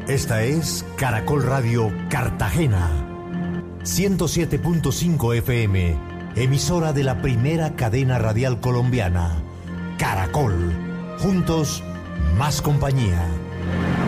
Esta es Caracol Radio Cartagena, 107.5 FM, emisora de la primera cadena radial colombiana, Caracol. Juntos, más compañía.